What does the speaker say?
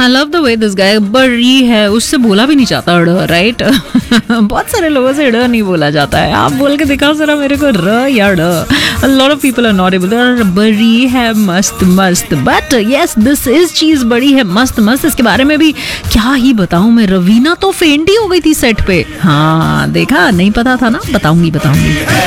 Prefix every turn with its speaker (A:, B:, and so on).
A: I love the way this guy बड़ी है, उससे बोला भी नहीं जाता ड़, राइट? बहुत सारे लोगों से ड़ नहीं बोला जाता है. आप बोल के दिखाओ जरा मेरे को र या ड़. A lot of people are not able to. बड़ी है मस्त मस्त, बट यस दिस इज चीज बड़ी है मस्त मस्त. इसके बारे में भी क्या ही बताऊं मैं. रवीना तो फेंट ही हो गई थी सेट पे. हाँ देखा, नहीं पता था ना, बताऊंगी.